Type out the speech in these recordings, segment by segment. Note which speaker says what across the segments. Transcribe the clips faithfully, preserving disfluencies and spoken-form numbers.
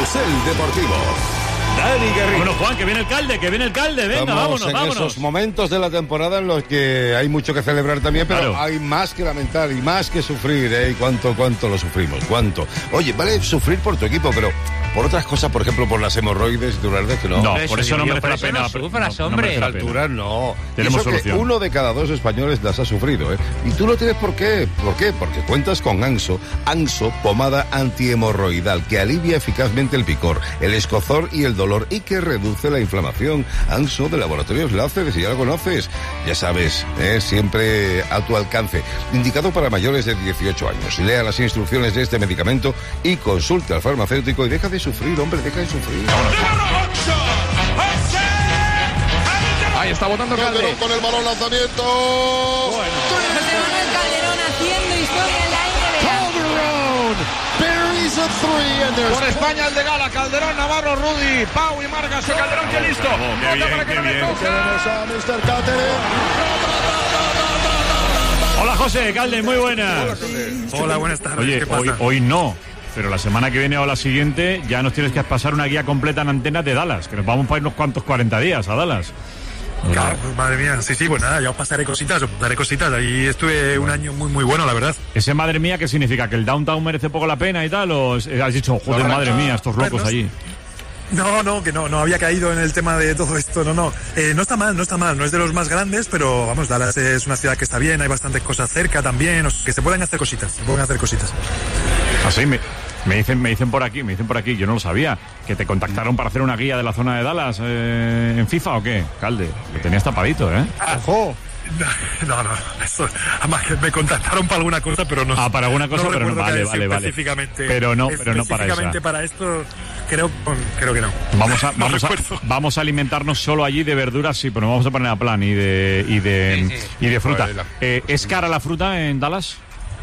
Speaker 1: Carrusel Deportivo. Dani Guerrero.
Speaker 2: Bueno, Juan, que viene el Calde, que viene el Calde, venga,
Speaker 3: Estamos
Speaker 2: vámonos,
Speaker 3: en
Speaker 2: vámonos.
Speaker 3: esos momentos de la temporada en los que hay mucho que celebrar también, pero
Speaker 2: Claro.
Speaker 3: hay más que lamentar y más que sufrir, ¿eh? Y cuánto, cuánto lo sufrimos, cuánto. Oye, vale sufrir por tu equipo, pero por otras cosas, por ejemplo, por las hemorroides, tú la verdad es que no.
Speaker 2: No,
Speaker 4: Por
Speaker 2: por
Speaker 4: eso
Speaker 2: eso no
Speaker 4: digo,
Speaker 2: merece
Speaker 4: por
Speaker 2: la
Speaker 4: eso
Speaker 2: pena.
Speaker 4: no sufras,
Speaker 2: no, no
Speaker 4: hombre.
Speaker 2: merece la pena.
Speaker 3: Alturas no.
Speaker 2: Tenemos
Speaker 3: y eso
Speaker 2: solución.
Speaker 3: que uno de cada dos españoles las ha sufrido, ¿eh? Y tú no tienes por qué. ¿Por qué? Porque cuentas con Anso. Anso, pomada antihemorroidal, que alivia eficazmente el picor, el escozor y el dolor y que reduce la inflamación. Anso de Laboratorios Láser, si ya lo conoces. Ya sabes, ¿eh? Siempre a tu alcance. Indicado para mayores de dieciocho años. Lea las instrucciones de este medicamento y consulte al farmacéutico y deja de sufrir, hombre, deja de sufrir.
Speaker 5: Ahí está botando Calde.
Speaker 3: Con el balón lanzamiento.
Speaker 6: José Manuel Calderón haciendo historia en la N B A.
Speaker 5: Por España el de Gala, Calderón, Navarro, Rudy, Pau y Margas. Y Calderón, que listo.
Speaker 2: Oh, qué bien,
Speaker 5: para que
Speaker 2: qué
Speaker 5: no me
Speaker 2: bien.
Speaker 5: coja.
Speaker 2: Hola, José, Calde, muy buenas.
Speaker 7: Hola, buenas tardes.
Speaker 2: Oye,
Speaker 7: ¿Qué pasa?
Speaker 2: hoy, hoy no, pero la semana que viene o la siguiente ya nos tienes que pasar una guía completa en antenas de Dallas, que nos vamos para unos cuantos cuarenta días a Dallas.
Speaker 7: Claro, pues, madre mía. Sí, sí, pues nada, ya os pasaré cositas, os pasaré cositas. Ahí estuve un año muy, muy bueno, la verdad.
Speaker 2: Ese madre mía, ¿qué significa? ¿Que el downtown merece poco la pena y tal? ¿O has dicho, joder, madre mía, estos locos allí?
Speaker 7: No, no, que no, no había caído en el tema de todo esto, no, no. Eh, no está mal, no está mal, no es de los más grandes, pero vamos, Dallas es una ciudad que está bien, hay bastantes cosas cerca también, o sea, que se pueden hacer cositas, se pueden hacer cositas.
Speaker 2: Así me, me dicen, me dicen por aquí, me dicen por aquí, yo no lo sabía, que te contactaron para hacer una guía de la zona de Dallas eh, en FIFA o qué, Calde, lo tenías tapadito, ¿eh?
Speaker 3: ¡Ojo!
Speaker 7: No, no, eso, además que me contactaron para alguna cosa, pero no.
Speaker 2: Ah, para alguna cosa,
Speaker 7: no
Speaker 2: pero no,
Speaker 7: recuerdo
Speaker 2: vale,
Speaker 7: que
Speaker 2: vale, vale.
Speaker 7: específicamente,
Speaker 2: Pero no, pero no para
Speaker 7: específicamente
Speaker 2: esa.
Speaker 7: para esto, creo, creo que no.
Speaker 2: Vamos a,
Speaker 7: No
Speaker 2: vamos, a,
Speaker 7: recuerdo.
Speaker 2: vamos a alimentarnos solo allí de verduras, sí, pero nos vamos a poner a plan y de y de,
Speaker 5: Sí, sí.
Speaker 2: y de fruta.
Speaker 3: Joder, la-
Speaker 2: Eh, ¿Es cara la fruta en Dallas?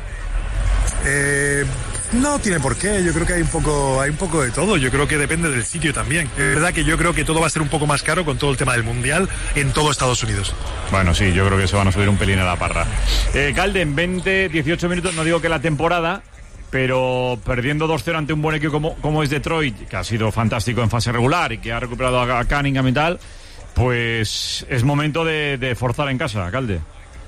Speaker 7: Eh, no tiene por qué, yo creo que hay un poco hay un poco de todo, yo creo que depende del sitio también. Es verdad que yo creo que todo va a ser un poco más caro con todo el tema del Mundial en todo Estados Unidos.
Speaker 2: Bueno, sí, yo creo que se van a subir un pelín a la parra. Eh, Calde, en veinte, dieciocho minutos, no digo que la temporada, pero perdiendo dos cero ante un buen equipo como, como es Detroit, que ha sido fantástico en fase regular y que ha recuperado a, a Cunningham y tal, pues es momento de, de forzar en casa, Calde.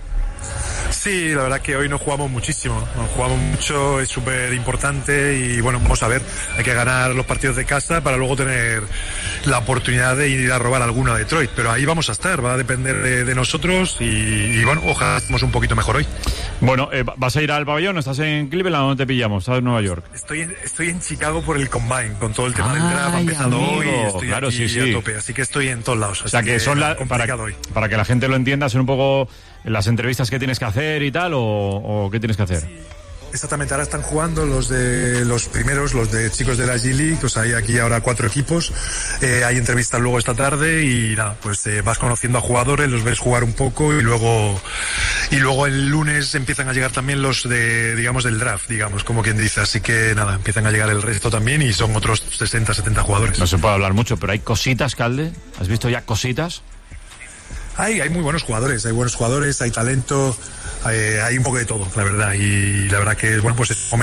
Speaker 7: Sí, la verdad que hoy nos jugamos muchísimo, nos jugamos mucho, es súper importante y bueno, vamos a ver, hay que ganar los partidos de casa para luego tener la oportunidad de ir a robar alguno a Detroit, pero ahí vamos a estar, va a depender de, de nosotros y, y bueno, ojalá estemos un poquito mejor hoy.
Speaker 2: Bueno, eh, ¿vas a ir al pabellón? ¿Estás en Cleveland o no te pillamos? ¿Estás en Nueva York?
Speaker 7: Estoy en, estoy en Chicago por el Combine, con todo el tema del
Speaker 2: Ay,
Speaker 7: draft, ha empezado
Speaker 2: amigo,
Speaker 7: hoy, estoy
Speaker 2: claro,
Speaker 7: aquí
Speaker 2: sí, sí.
Speaker 7: a tope, así que estoy en todos lados.
Speaker 2: O sea,
Speaker 7: así
Speaker 2: que son
Speaker 7: nada,
Speaker 2: la, para,
Speaker 7: complicado hoy.
Speaker 2: para que la gente lo entienda, son un poco las entrevistas que tienes que hacer y tal, o, o qué tienes que hacer.
Speaker 7: Exactamente, ahora están jugando los de los primeros, los de chicos de la G League, o sea, hay aquí ahora cuatro equipos, eh, hay entrevistas luego esta tarde y nada, pues eh, vas conociendo a jugadores, los ves jugar un poco y luego y luego el lunes empiezan a llegar también los de, digamos, del draft, digamos, como quien dice, así que nada, empiezan a llegar el resto también y son otros sesenta, setenta jugadores.
Speaker 2: No se puede hablar mucho, pero hay cositas, Calde. ¿Has visto ya cositas?
Speaker 7: Hay, hay muy buenos jugadores, hay buenos jugadores, hay talento, hay, hay un poco de todo, la verdad, y la verdad que, bueno, pues es...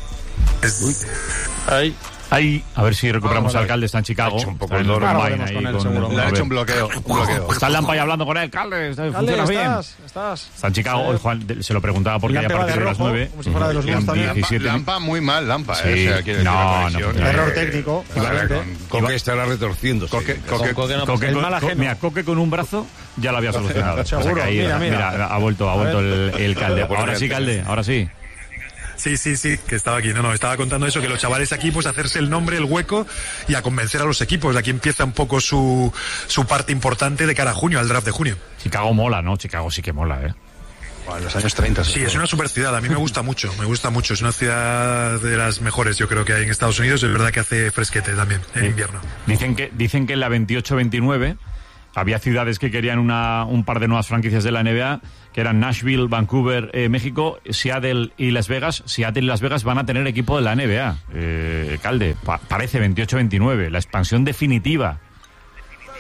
Speaker 7: es
Speaker 4: Ahí.
Speaker 2: Hay, a ver si recuperamos
Speaker 3: Ah,
Speaker 2: al
Speaker 3: vale.
Speaker 2: Calde, está en Chicago.
Speaker 3: Ha hecho un poco
Speaker 2: está en
Speaker 3: el
Speaker 2: el
Speaker 3: duro.
Speaker 2: Combine
Speaker 8: Ahora
Speaker 2: ahí
Speaker 8: con él,
Speaker 2: con-
Speaker 8: seguro.
Speaker 2: a
Speaker 3: Le ha
Speaker 2: ver.
Speaker 3: hecho un bloqueo, un bloqueo.
Speaker 2: Está el Lampa ahí hablando con él, Calde, está,
Speaker 8: Calde,
Speaker 2: funciona bien.
Speaker 8: estás, estás.
Speaker 2: Está en Chicago, hoy Juan de- se lo preguntaba porque
Speaker 8: Y
Speaker 2: ya a
Speaker 8: Lampa va
Speaker 2: partir
Speaker 8: de
Speaker 2: de las
Speaker 8: rojo,
Speaker 2: nueve.
Speaker 8: como si fuera de los
Speaker 2: en
Speaker 8: Bulls también.
Speaker 2: diecisiete
Speaker 3: Lampa muy mal, Lampa.
Speaker 2: Sí.
Speaker 3: ¿eh? O sea, quiere decir,
Speaker 2: No,
Speaker 3: una
Speaker 2: no,
Speaker 3: conexión,
Speaker 2: no.
Speaker 3: eh,
Speaker 8: Error técnico,
Speaker 3: Vale,
Speaker 8: claramente.
Speaker 3: con, con que estará retorciéndose.
Speaker 5: Coque,
Speaker 4: Con
Speaker 5: coque,
Speaker 4: Coque no
Speaker 2: Coque
Speaker 8: El
Speaker 2: con,
Speaker 8: mal
Speaker 2: co-
Speaker 8: ajeno.
Speaker 2: mira, Coque con un brazo ya lo había solucionado.
Speaker 8: Seguro,
Speaker 2: O sea que ahí,
Speaker 8: mira, mira.
Speaker 2: ha vuelto, ha vuelto el, el Calde.
Speaker 3: Bueno,
Speaker 2: Ahora sí,
Speaker 3: ya
Speaker 2: Calde, ahora sí.
Speaker 7: Sí, sí, sí, que estaba aquí. No, no, estaba contando eso, que los chavales aquí, pues hacerse el nombre, el hueco y a convencer a los equipos. Aquí empieza un poco su, su parte importante de cara a junio, al draft de junio.
Speaker 2: Chicago mola, ¿no? Chicago sí que mola, ¿eh?
Speaker 3: En los años treinta.
Speaker 7: Sí, es una super ciudad. A mí me gusta mucho, me gusta mucho. Es una ciudad de las mejores, yo creo, que hay en Estados Unidos. Es verdad que hace fresquete también, en
Speaker 2: Sí.
Speaker 7: invierno.
Speaker 2: Dicen que, dicen que en la veintiocho veintinueve había ciudades que querían una, un par de nuevas franquicias de la N B A, que eran Nashville, Vancouver, eh, México, Seattle y Las Vegas. Seattle y Las Vegas van a tener equipo de la N B A. Eh, Calde, pa- parece veintiocho veintinueve, la expansión definitiva.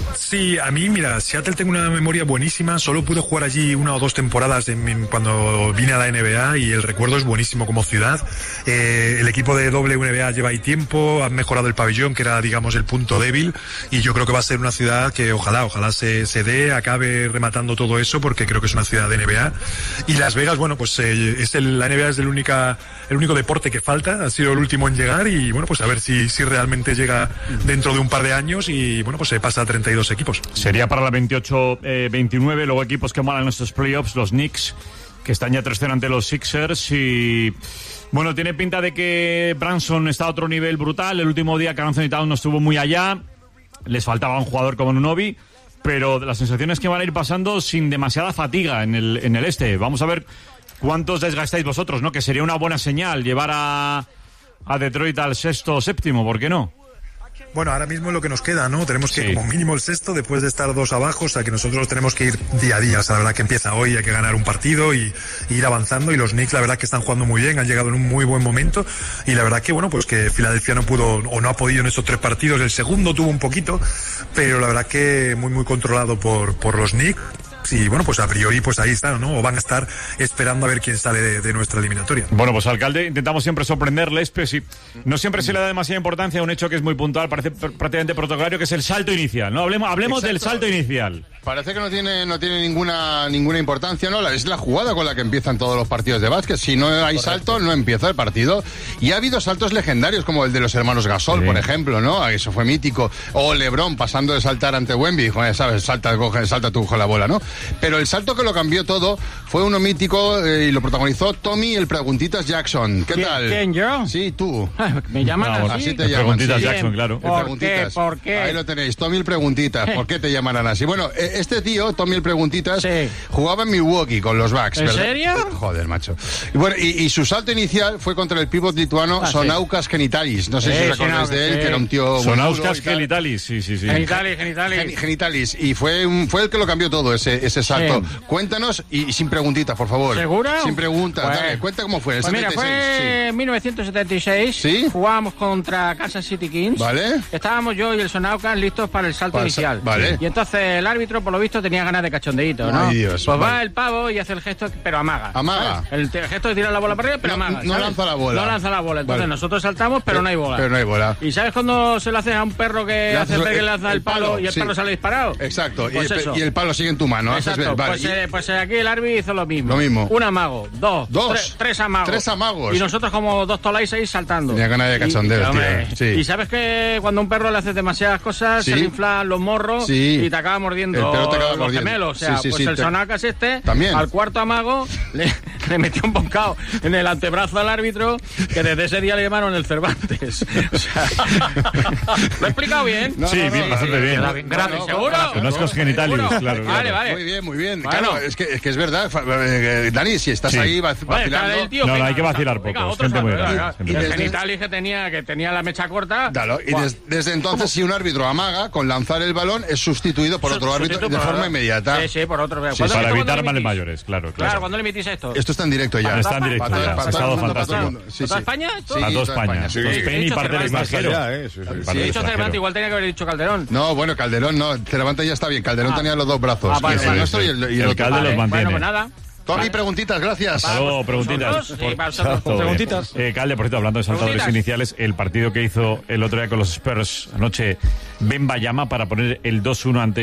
Speaker 7: Sí, a mí, mira, Seattle tengo una memoria buenísima. Solo pude jugar allí una o dos temporadas en, en, cuando vine a la N B A y el recuerdo es buenísimo como ciudad. Eh, el equipo de W N B A lleva ahí tiempo, han mejorado el pabellón, que era, digamos, el punto débil, y yo creo que va a ser una ciudad que ojalá, ojalá se, se dé, acabe rematando todo eso, porque creo que es una ciudad de N B A. Y Las Vegas, bueno, pues eh, es el, la N B A es el, única, el único deporte que falta, ha sido el último en llegar, y bueno, pues a ver si, si realmente llega dentro de un par de años y bueno, pues se pasa a treinta y dos equipos.
Speaker 2: Sería para la veintiocho veintinueve, luego equipos que molan en estos playoffs, los Knicks, que están ya tres cero ante los Sixers, y bueno, tiene pinta de que Branson está a otro nivel brutal. El último día Karl Anthony Towns no estuvo muy allá, les faltaba un jugador como Nunobi, pero las sensaciones que van a ir pasando sin demasiada fatiga en el, en el este. Vamos a ver cuántos desgastáis vosotros, ¿no? Que sería una buena señal llevar a, a Detroit al sexto o séptimo, ¿por qué no?
Speaker 7: Bueno, ahora mismo es lo que nos queda, ¿no? Tenemos que
Speaker 2: sí.
Speaker 7: ir como mínimo el sexto después de estar dos abajo, o sea que nosotros tenemos que ir día a día. O sea, la verdad que empieza hoy, hay que ganar un partido y, y ir avanzando, y los Knicks la verdad que están jugando muy bien, han llegado en un muy buen momento, y la verdad que bueno, pues que Filadelfia no pudo o no ha podido en estos tres partidos. El segundo tuvo un poquito, pero la verdad que muy muy controlado por, por los Knicks. Y bueno, pues a priori pues ahí están, ¿no? O van a estar esperando a ver quién sale de, de nuestra eliminatoria.
Speaker 2: Bueno, pues alcalde, intentamos siempre sorprenderles, pero sí, no siempre se le da demasiada importancia a un hecho que es muy puntual, parece prácticamente protocolario, que es el salto inicial, ¿no? Hablemos, hablemos del salto inicial.
Speaker 4: Parece que no tiene no tiene ninguna ninguna importancia, ¿no? Es la jugada con la que empiezan todos los partidos de básquet. Si no hay Correcto. salto, no empieza el partido. Y ha habido saltos legendarios, como el de los hermanos Gasol, sí. por ejemplo, ¿no? Eso fue mítico. O LeBron pasando de saltar ante Wemby, joder, ¿sabes? Salta, coge, salta tú con la bola, ¿no? Pero el salto que lo cambió todo fue uno mítico eh, y lo protagonizó Tommy el Preguntitas Jackson. ¿Qué
Speaker 8: ¿Quién,
Speaker 4: tal?
Speaker 8: ¿Quién, yo?
Speaker 4: Sí, tú.
Speaker 8: ¿Me llaman
Speaker 2: no,
Speaker 8: así?
Speaker 4: Así te llaman.
Speaker 2: Preguntitas
Speaker 4: sí.
Speaker 2: Jackson, claro.
Speaker 8: ¿Por qué? ¿Por qué?
Speaker 4: Ahí lo tenéis, Tommy el Preguntitas. ¿Por qué te llamarán así? Bueno, este tío, Tommy el Preguntitas,
Speaker 8: sí.
Speaker 4: jugaba en Milwaukee con los Bucks.
Speaker 8: ¿En
Speaker 4: ¿verdad?
Speaker 8: serio?
Speaker 4: Joder, macho. Y bueno, y, y su salto inicial fue contra el pívot lituano
Speaker 8: ah,
Speaker 4: Sonaukas
Speaker 8: sí.
Speaker 4: Genitalis. No sé
Speaker 8: sí,
Speaker 4: si recordáis
Speaker 8: sí,
Speaker 4: de él,
Speaker 8: sí.
Speaker 4: que era un tío...
Speaker 2: Sonaukas Genitalis, sí, sí, sí.
Speaker 8: Genitalis, genitalis.
Speaker 4: Gen, genitalis. Y fue, un, fue el que lo cambió todo, ese, ese salto. Sí. Cuéntanos, y, y sin preguntitas, por favor.
Speaker 8: ¿Seguro?
Speaker 4: Sin preguntas.
Speaker 8: Pues,
Speaker 4: dale, cuenta cómo fue. El
Speaker 8: pues mira,
Speaker 4: setenta y seis,
Speaker 8: fue en
Speaker 4: sí.
Speaker 8: mil novecientos setenta y seis.
Speaker 4: ¿Sí?
Speaker 8: Jugábamos contra Kansas City Kings.
Speaker 4: Vale.
Speaker 8: Estábamos yo y el Sonaukas listos para el salto
Speaker 4: para
Speaker 8: inicial.
Speaker 4: Vale.
Speaker 8: Y entonces el árbitro, por lo visto, tenía ganas de cachondeíto, ¿no?
Speaker 4: Ay, Dios,
Speaker 8: pues
Speaker 4: vale.
Speaker 8: va el pavo y hace el gesto, pero amaga.
Speaker 4: Amaga.
Speaker 8: El, el gesto de tirar la bola para arriba, pero
Speaker 4: no,
Speaker 8: amaga.
Speaker 4: No
Speaker 8: ¿sabes?
Speaker 4: lanza la bola.
Speaker 8: No lanza la bola. Entonces
Speaker 4: vale.
Speaker 8: nosotros saltamos, pero, pero no hay bola.
Speaker 4: Pero no hay bola.
Speaker 8: ¿Y sabes cuando se lo haces a un perro que
Speaker 4: Le
Speaker 8: hace
Speaker 4: haces
Speaker 8: ver que
Speaker 4: el-
Speaker 8: le lanza
Speaker 4: el
Speaker 8: el palo,
Speaker 4: palo,
Speaker 8: y el
Speaker 4: sí.
Speaker 8: palo sale disparado?
Speaker 4: Exacto.
Speaker 8: Pues
Speaker 4: y, el,
Speaker 8: eso.
Speaker 4: y el palo sigue en tu mano. haces
Speaker 8: Exacto.
Speaker 4: ver, vale.
Speaker 8: Pues,
Speaker 4: Y-
Speaker 8: eh, pues eh, aquí el árbitro hizo lo mismo.
Speaker 4: Lo mismo.
Speaker 8: Un amago, dos,
Speaker 4: Dos.
Speaker 8: Tres, tres amagos.
Speaker 4: Tres amagos.
Speaker 8: Y nosotros como dos tolais ahí saltando.
Speaker 4: Tenía ganas de cachondeo,
Speaker 8: y,
Speaker 4: tío.
Speaker 8: hombre,
Speaker 4: Sí.
Speaker 8: y sabes que cuando a un perro le haces demasiadas cosas,
Speaker 4: Sí.
Speaker 8: se le inflan los morros
Speaker 4: Sí.
Speaker 8: y te acaba mordiendo
Speaker 4: El perro te acaba
Speaker 8: los
Speaker 4: mordiendo.
Speaker 8: gemelos. O sea,
Speaker 4: Sí, sí,
Speaker 8: pues
Speaker 4: sí,
Speaker 8: el
Speaker 4: te-
Speaker 8: Sonaukas este,
Speaker 4: También.
Speaker 8: al cuarto amago, le, le metió un bocado en el antebrazo al árbitro, que desde ese día le llamaron el Cervantes. O sea, ¿lo he explicado bien?
Speaker 4: No,
Speaker 2: Sí,
Speaker 4: no, no,
Speaker 2: bien,
Speaker 4: no,
Speaker 2: bastante
Speaker 4: no,
Speaker 2: bien.
Speaker 4: no,
Speaker 8: Grave, grave,
Speaker 4: no, no,
Speaker 8: ¿seguro?
Speaker 4: no,
Speaker 2: Conozco genitalis,
Speaker 8: ¿Seguro?
Speaker 2: claro,
Speaker 8: Vale,
Speaker 2: claro.
Speaker 8: vale.
Speaker 4: Muy bien, muy bien.
Speaker 8: Bueno.
Speaker 4: Claro, es que, es que es verdad. fa- eh, Dani, si estás
Speaker 2: Sí.
Speaker 4: ahí vac-
Speaker 8: Vale,
Speaker 4: vacilando...
Speaker 8: cara del tío,
Speaker 2: No, no,
Speaker 8: venga,
Speaker 2: hay que vacilar
Speaker 8: venga,
Speaker 2: poco,
Speaker 8: otro
Speaker 2: gente muy
Speaker 8: salto,
Speaker 2: grande,
Speaker 8: venga.
Speaker 2: gente
Speaker 8: Y
Speaker 4: muy
Speaker 8: el
Speaker 4: grande.
Speaker 8: genitalis que tenía, que tenía la mecha corta.
Speaker 4: Claro, y
Speaker 8: ¡buah!
Speaker 4: des- desde entonces, si un árbitro amaga, con lanzar el balón es sustituido por otro árbitro
Speaker 8: Sustituto
Speaker 4: de
Speaker 8: por
Speaker 4: forma
Speaker 8: otro.
Speaker 4: inmediata.
Speaker 8: Sí, sí, por otro.
Speaker 2: Sí,
Speaker 8: ¿Cuándo-
Speaker 2: para
Speaker 8: cuándo
Speaker 2: evitar
Speaker 8: le
Speaker 2: males
Speaker 8: emitís?
Speaker 2: mayores, claro,
Speaker 8: Claro,
Speaker 2: claro.
Speaker 8: ¿cuándo le emitís esto?
Speaker 4: Esto está en directo ya.
Speaker 2: Está en directo
Speaker 4: Para
Speaker 2: ya,
Speaker 4: todo-
Speaker 2: ha estado
Speaker 4: para todo el mundo, para
Speaker 2: fantástico.
Speaker 4: todo el mundo. Sí,
Speaker 8: ¿Toda
Speaker 4: sí.
Speaker 8: España? esto?
Speaker 4: Sí,
Speaker 2: A dos
Speaker 4: toda
Speaker 2: España.
Speaker 4: Sí.
Speaker 2: Dos
Speaker 8: He
Speaker 2: Spain y
Speaker 8: dicho
Speaker 2: parte del
Speaker 8: Cervantes.
Speaker 2: extranjero.
Speaker 3: Ya, eh, sí, sí.
Speaker 2: Parte
Speaker 8: Si
Speaker 2: del
Speaker 8: he dicho
Speaker 2: extranjero.
Speaker 8: Cervantes, igual tenía que haber dicho Calderón.
Speaker 4: No, bueno, Calderón no. Cervantes ya está bien. Calderón
Speaker 8: Ah.
Speaker 4: tenía los dos brazos.
Speaker 8: Ah, vale,
Speaker 4: que es el
Speaker 8: vale.
Speaker 4: nuestro y el, y el
Speaker 2: El
Speaker 4: otro.
Speaker 2: calde los mantiene.
Speaker 8: Bueno, pues nada.
Speaker 4: Tommy, preguntitas, gracias.
Speaker 2: Hasta luego, preguntitas.
Speaker 8: ¿Vosotros? Sí,
Speaker 2: Por-
Speaker 8: para vosotros.
Speaker 2: Todo bien.
Speaker 8: Preguntitas.
Speaker 2: Eh, Calde, por cierto, hablando de saltadores
Speaker 8: Preguntitas.
Speaker 2: iniciales, el partido que hizo el otro día con los Spurs anoche, Wembanyama, para poner el dos uno ante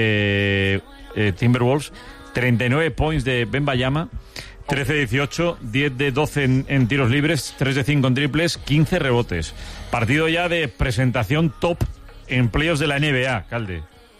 Speaker 2: eh, eh, Timberwolves, treinta y nueve points de Wembanyama, trece de dieciocho, diez de doce en, en tiros libres, tres de cinco en triples, quince rebotes. Partido ya de presentación top en playoffs de la N B A, Calde.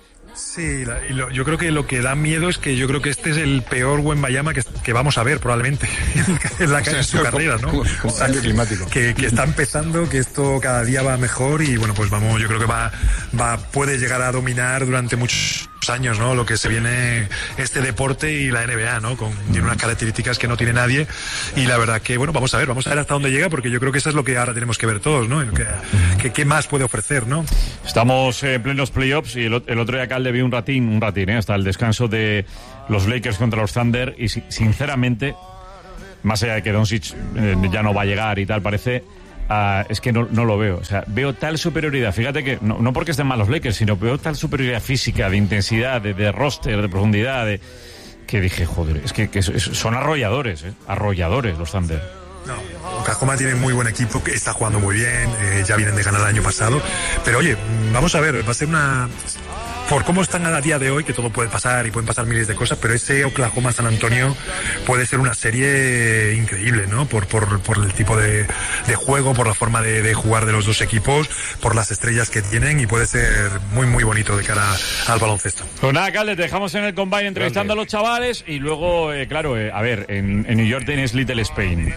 Speaker 7: Sí, la- y lo- yo creo que lo que da miedo es que yo creo que este es el peor Wembanyama que, que vamos a ver probablemente en, la, en su carrera, ¿no?
Speaker 4: Como- como cambio climático.
Speaker 7: Que, que está empezando, que esto cada día va mejor y bueno, pues vamos, yo creo que va, va puede llegar a dominar durante muchos años, ¿no? Lo que se viene este deporte y la N B A, ¿no? Con, tiene unas características que no tiene nadie y la verdad que, bueno, vamos a ver, vamos a ver hasta dónde llega porque yo creo que eso es lo que ahora tenemos que ver todos, ¿no? Que, que, ¿qué más puede ofrecer, ¿no?
Speaker 2: Estamos en plenos playoffs y el, o- el otro día Calde vi un ratín, un ratín, ¿eh? hasta el descanso de los Lakers contra los Thunder y si- sinceramente, más allá de que Doncic eh, ya no va a llegar y tal, parece, Uh, es que no, no lo veo. O sea, veo tal superioridad. Fíjate que, no, no porque estén mal los Lakers, sino veo tal superioridad física, de intensidad, de, de roster, de profundidad, de, que dije, joder, es que, que es, son arrolladores, ¿eh? Arrolladores los Thunder.
Speaker 7: No, Oklahoma tiene muy buen equipo, que está jugando muy bien, eh, ya vienen de ganar el año pasado. Pero oye, vamos a ver, va a ser una... Por cómo están a día de hoy, que todo puede pasar y pueden pasar miles de cosas, pero ese Oklahoma-San Antonio puede ser una serie increíble, ¿no? Por, por, por el tipo de, de juego, por la forma de, de jugar de los dos equipos, por las estrellas que tienen, y puede ser muy, muy bonito de cara al baloncesto.
Speaker 2: Pues nada, Calde, te dejamos en el Combine entrevistando a los chavales y luego, eh, claro, eh, a ver, en, en New York tienes Little Spain,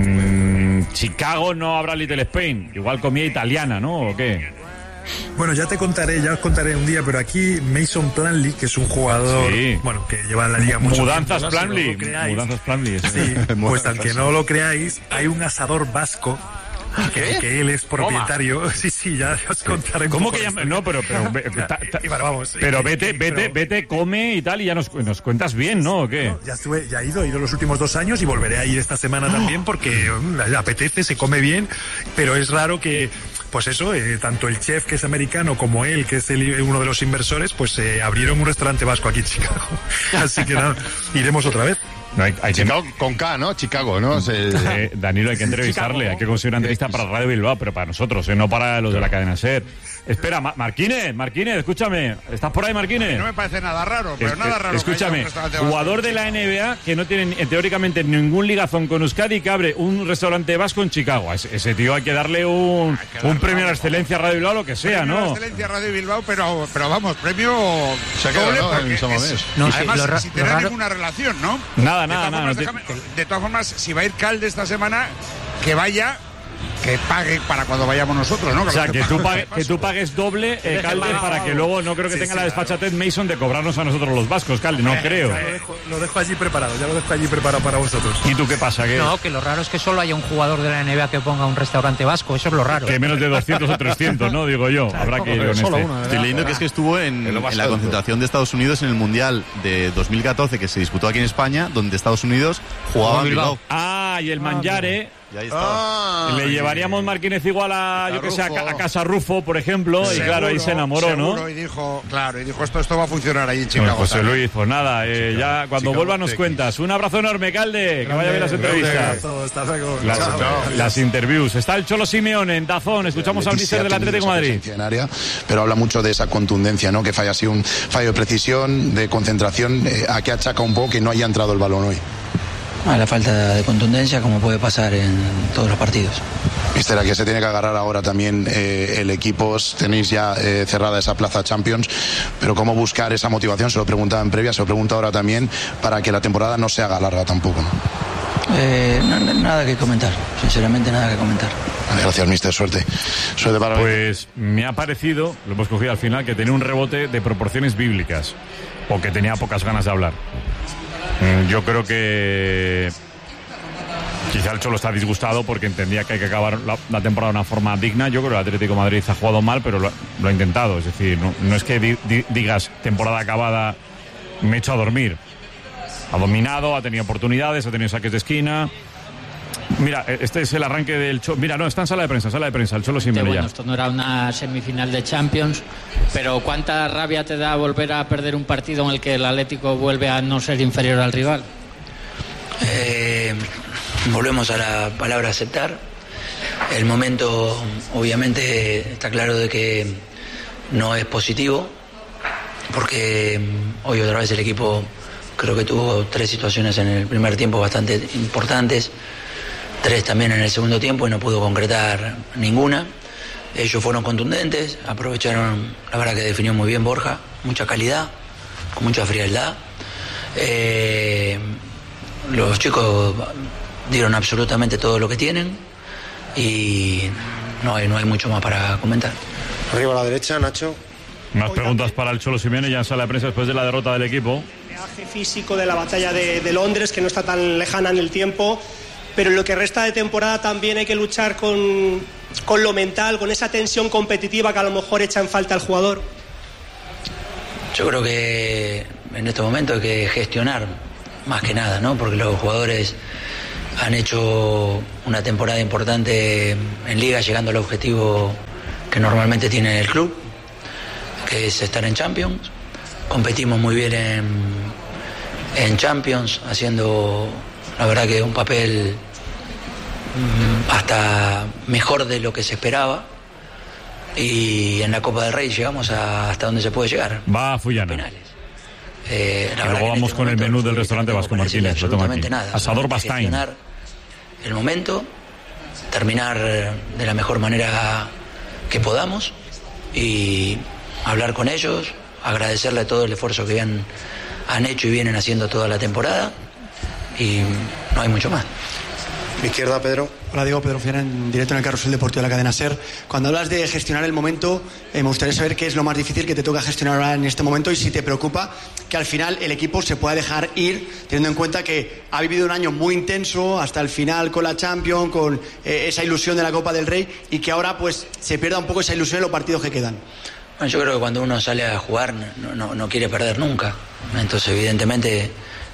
Speaker 2: en Chicago no habrá Little Spain, igual comida italiana, ¿no? ¿O qué?
Speaker 7: Bueno, ya te contaré, ya os contaré un día, pero aquí Mason Plumlee, que es un jugador, sí, bueno, que lleva en la liga mucho
Speaker 2: Mudanzas
Speaker 7: tiempo,
Speaker 2: Plumlee,
Speaker 7: no
Speaker 2: Mudanzas Plumlee.
Speaker 7: Sí, pues aunque no lo creáis, hay un asador vasco que, que él es propietario. Toma. Sí, sí, ya os contaré.
Speaker 2: ¿Cómo que llama? No, pero pero ve, ta, ta, y bueno, vamos, pero sí, vete, sí, vete, pero... vete, come y tal, y ya nos, nos cuentas bien, ¿no? ¿O qué?
Speaker 7: No, ya estuve, ya he ido, he ido los últimos dos años y volveré a ir esta semana también porque um, apetece, se come bien, pero es raro que, pues eso, eh, tanto el chef, que es americano, como él, que es el, uno de los inversores, pues eh, abrieron un restaurante vasco aquí en Chicago. Así que nada, iremos otra vez.
Speaker 4: No, hay, hay Chicago que... con K, ¿no? Chicago, ¿no? Se...
Speaker 2: Eh, Danilo, hay que entrevistarle, Chicago. Hay que conseguir una entrevista para Radio Bilbao, pero para nosotros, ¿eh? No para los de la cadena SER. Espera, Ma- Marquínez, Marquínez, escúchame. ¿Estás por ahí, Marquínez?
Speaker 5: No me parece nada raro, pero es, nada raro.
Speaker 2: Escúchame, jugador de la N B A que no tiene eh, teóricamente ningún ligazón con Euskadi, que abre un restaurante vasco en Chicago. A ese, ese tío hay que darle un, que darle un premio a la excelencia a Radio Bilbao, lo que sea, premio ¿no?
Speaker 5: Premio a la excelencia a Radio Bilbao, pero, pero vamos, premio
Speaker 4: doble, ¿no?
Speaker 5: Porque es,
Speaker 8: no,
Speaker 5: además,
Speaker 8: sí, ra-
Speaker 5: sin tener raro... ninguna relación, ¿no?
Speaker 2: Nada, nada, nada.
Speaker 5: Formas, déjame, de todas formas, si va a ir Calde esta semana, que vaya... que pague para cuando vayamos nosotros, ¿no?
Speaker 2: Que o sea, que tú, pague, que tú pagues doble, eh, Calde, para que luego no creo que sí, tenga sí, la desfachatez Mason de cobrarnos a nosotros los vascos, Calde, no eh, creo.
Speaker 7: Lo dejo, lo dejo allí preparado, ya lo dejo allí preparado para vosotros.
Speaker 2: ¿Y tú qué pasa? ¿Qué?
Speaker 9: No, que lo raro es que solo haya un jugador de la N B A que ponga un restaurante vasco, eso es lo raro.
Speaker 2: Que menos de doscientos o trescientos, ¿no? Digo yo, habrá que ir con
Speaker 10: solo
Speaker 2: este.
Speaker 10: uno, estoy leyendo que es que estuvo en, en la concentración de Estados Unidos en el Mundial de dos mil catorce que se disputó aquí en España, donde Estados Unidos jugaba en Bilbao.
Speaker 2: Ah, y el Mangiare...
Speaker 10: Y ahí ah,
Speaker 2: le llevaríamos Marquínez igual a, yo que sé, a, a Casa Rufo, por ejemplo, seguro, y claro, ahí se enamoró,
Speaker 5: seguro,
Speaker 2: ¿no?
Speaker 5: Y dijo, claro, y dijo, esto, esto va a funcionar ahí en Chicago.
Speaker 2: Pues José Luis, pues nada, eh, ya cuando Chicago, vuelva nos X. cuentas. Un abrazo enorme, Calde, que vaya bien las entrevistas. Las, las interviews. Está el Cholo Simeone en Dazón, escuchamos al míster del Atlético de Madrid.
Speaker 11: Pero habla mucho de esa contundencia, ¿no? Que falla así un fallo de precisión, de concentración, eh, a que achaca un poco que no haya entrado el balón hoy.
Speaker 12: A la falta de contundencia, como puede pasar en todos los partidos.
Speaker 11: Mister, ¿a qué se tiene que agarrar ahora también eh, el equipo? Tenéis ya eh, cerrada esa plaza Champions, pero ¿cómo buscar esa motivación? Se lo preguntaba en previa, se lo pregunto ahora también, para que la temporada no se haga larga tampoco, ¿no?
Speaker 12: Eh, no, nada que comentar, sinceramente nada que comentar.
Speaker 11: Gracias, mister, suerte. Suerte para
Speaker 2: Pues me ha parecido, lo hemos cogido al final, que tenía un rebote de proporciones bíblicas, o que tenía pocas ganas de hablar. Yo creo que quizá el Cholo está disgustado porque entendía que hay que acabar la, la temporada de una forma digna. Yo creo que el Atlético de Madrid ha jugado mal, pero lo, lo ha intentado. Es decir, no, no es que di, di, digas temporada acabada, me echo a dormir. Ha dominado, ha tenido oportunidades, ha tenido saques de esquina. Mira, este es el arranque del Cholo. Mira, no, está en sala de prensa, sala de prensa, el Cholo Simeone
Speaker 9: bueno,
Speaker 2: ya.
Speaker 9: Esto no era una semifinal de Champions, pero ¿cuánta rabia te da volver a perder un partido en el que el Atlético vuelve a no ser inferior al rival?
Speaker 12: Eh, volvemos a la palabra aceptar. El momento, obviamente, está claro de que no es positivo, porque hoy otra vez el equipo creo que tuvo tres situaciones en el primer tiempo bastante importantes. Tres también en el segundo tiempo y no pudo concretar ninguna. Ellos fueron contundentes, aprovecharon, la verdad que definió muy bien Borja, mucha calidad, con mucha frialdad. Eh, los chicos dieron absolutamente todo lo que tienen y no hay, no hay mucho más para comentar.
Speaker 13: Arriba a la derecha, Nacho.
Speaker 2: Más preguntas para el Cholo Simeone ya en sala de prensa después de la derrota del equipo.
Speaker 14: El viaje físico de la batalla de, de Londres, que no está tan lejana en el tiempo. Pero en lo que resta de temporada también hay que luchar con, con lo mental, con esa tensión competitiva que a lo mejor echa en falta al jugador.
Speaker 12: Yo creo que en este momento hay que gestionar más que nada, ¿no? Porque los jugadores han hecho una temporada importante en Liga, llegando al objetivo que normalmente tiene el club, que es estar en Champions. Competimos muy bien en, en Champions, haciendo la verdad que un papel hasta mejor de lo que se esperaba, y en la Copa del Rey llegamos a, hasta donde se puede llegar.
Speaker 2: Va a Fullana.
Speaker 12: Eh,
Speaker 2: y luego vamos
Speaker 12: este
Speaker 2: con el menú del restaurante Vasco Martínez. Lo tengo aquí.
Speaker 12: Nada,
Speaker 2: Asador Bastain.
Speaker 12: El momento, terminar de la mejor manera que podamos y hablar con ellos, agradecerle todo el esfuerzo que han, han hecho y vienen haciendo toda la temporada, y no hay mucho más.
Speaker 13: Mi izquierda, Pedro.
Speaker 15: Hola, Diego, Pedro Fiera, en directo en el Carrusel Deportivo de la cadena SER. Cuando hablas de gestionar el momento, eh, me gustaría saber qué es lo más difícil que te toca gestionar ahora en este momento, y si te preocupa que al final el equipo se pueda dejar ir, teniendo en cuenta que ha vivido un año muy intenso hasta el final con la Champions, con eh, esa ilusión de la Copa del Rey, y que ahora pues se pierda un poco esa ilusión en los partidos que quedan.
Speaker 12: Bueno, yo creo que cuando uno sale a jugar no, no, no quiere perder nunca. Entonces, evidentemente,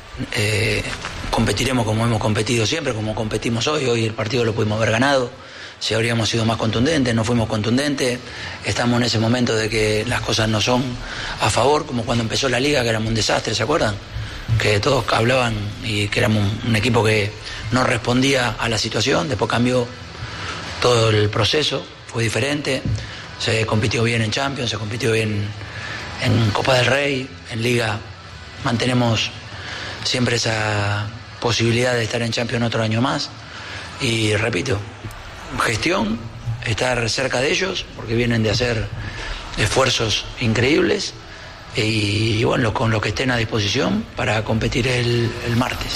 Speaker 12: eh, competiremos como hemos competido siempre, como competimos hoy. Hoy el partido lo pudimos haber ganado. Si habríamos sido más contundentes, no fuimos contundentes. Estamos en ese momento de que las cosas no son a favor, como cuando empezó la Liga, que éramos un desastre, ¿se acuerdan? Que todos hablaban y que éramos un, un equipo que no respondía a la situación. Después cambió todo el proceso, fue diferente. Se compitió bien en Champions, se compitió bien en Copa del Rey, en Liga mantenemos siempre esa posibilidad de estar en Champions otro año más. Y repito, gestión, estar cerca de ellos, porque vienen de hacer esfuerzos increíbles, y, y bueno, con lo que estén a disposición para competir el, el martes.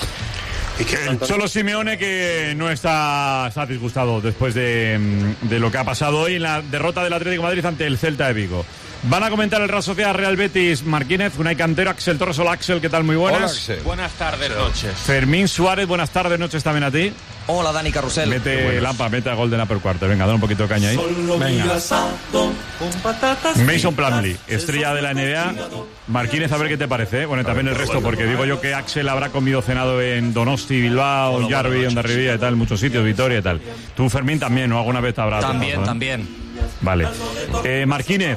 Speaker 2: El Cholo Simeone, que no está, está disgustado después de, de lo que ha pasado hoy en la derrota del Atlético de Madrid ante el Celta de Vigo. Van a comentar el Real Sociedad Real Betis Martínez, Unai Cantero, Axel Torres. Hola, Axel, ¿qué tal? Muy buenas.
Speaker 16: Hola, buenas tardes, noches.
Speaker 2: Fermín Suárez, buenas tardes, noches también a ti.
Speaker 17: Hola, Dani Carrusel.
Speaker 2: Mete Lampa, mete a Golden Upper Quarter. Venga, dale un poquito de caña ahí. Venga. Mason Plumlee, estrella de la N B A. Martínez, a ver qué te parece. Bueno, y también el resto, porque digo yo que Axel habrá comido cenado en Donosti, Bilbao, en Jarvi, en Darribía y tal, muchos sitios, Vitoria y tal. Tú, Fermín, también, ¿no? ¿Alguna vez te habrá
Speaker 17: También,
Speaker 2: tocado, ¿no?
Speaker 17: también.
Speaker 2: Vale. Eh, Martínez,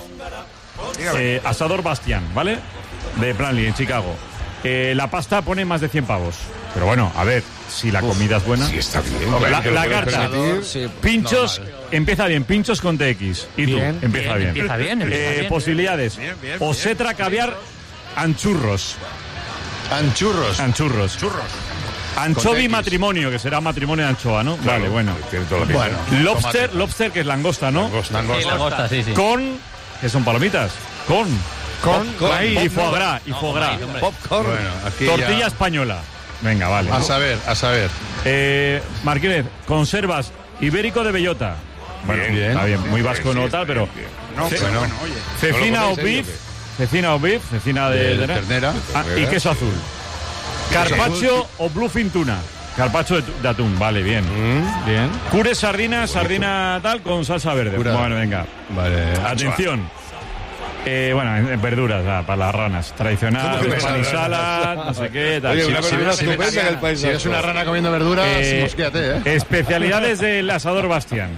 Speaker 2: eh, Asador Bastián, ¿vale? De Plumlee, en Chicago. Eh, la pasta pone más de cien pavos. Pero bueno, a ver, si la comida es buena.
Speaker 3: Sí, está bien.
Speaker 2: La, la carta,
Speaker 17: sí,
Speaker 2: pinchos,
Speaker 17: normal.
Speaker 2: Empieza bien, pinchos con T X. Y tú,
Speaker 17: Bien,
Speaker 2: empieza bien.
Speaker 17: bien, empieza bien, empieza
Speaker 2: Eh,
Speaker 17: bien.
Speaker 2: Posibilidades.
Speaker 5: Bien, bien,
Speaker 2: Osetra, caviar, anchurros.
Speaker 4: Anchurros.
Speaker 2: Anchurros.
Speaker 4: Churros.
Speaker 2: Anchovi
Speaker 4: X.
Speaker 2: matrimonio, que será matrimonio de anchoa, ¿no?
Speaker 3: Claro,
Speaker 2: vale, bueno.
Speaker 3: tiene toda la pinta.
Speaker 4: Bueno.
Speaker 2: Lobster,
Speaker 4: tomate.
Speaker 2: lobster, que es langosta, ¿no?
Speaker 3: Langosta.
Speaker 16: Sí, langosta, sí, sí.
Speaker 2: Con, que son palomitas. Con.
Speaker 4: Con,
Speaker 2: Con.
Speaker 4: con-
Speaker 2: y foie gras, y foie gras.
Speaker 3: Popcorn.
Speaker 4: Bueno, aquí
Speaker 2: Tortilla
Speaker 4: ya-
Speaker 2: española. Venga, vale.
Speaker 4: A saber, a saber.
Speaker 2: Eh, Martínez, conservas ibérico de bellota. Bueno,
Speaker 4: Bien.
Speaker 2: está bien, muy vasco
Speaker 3: Sí,
Speaker 2: no
Speaker 3: sí,
Speaker 2: tal, pero
Speaker 3: bien, bien.
Speaker 5: No,
Speaker 2: Ce-
Speaker 5: bueno, bueno, oye.
Speaker 2: cecina
Speaker 3: ¿No lo
Speaker 2: o
Speaker 3: coméis,
Speaker 2: beef,
Speaker 3: eh,
Speaker 2: cecina o beef, cecina de,
Speaker 4: De
Speaker 2: de-
Speaker 4: ternera.
Speaker 2: Ah, y queso azul. Carpaccio o bluefin tuna. Carpaccio de, tu- de atún, vale, bien.
Speaker 4: Bien.
Speaker 2: Cure sardina, sardina tal con salsa verde.
Speaker 4: Cura.
Speaker 2: Bueno, venga.
Speaker 4: Vale.
Speaker 2: Atención. Eh, bueno, en, en verduras, ah, para las ranas. Tradicional,
Speaker 3: ¿Cómo que
Speaker 2: pan y
Speaker 3: para las
Speaker 2: salad, no sé qué, tal.
Speaker 3: Oye,
Speaker 2: Sí,
Speaker 3: una
Speaker 2: sí,
Speaker 3: verdura
Speaker 2: sí,
Speaker 3: estupenda en el País
Speaker 4: Si eres
Speaker 3: Vasco.
Speaker 4: una rana comiendo verduras,
Speaker 2: Eh,
Speaker 4: mosquéate, ¿eh?
Speaker 2: Especialidades del asador Bastián.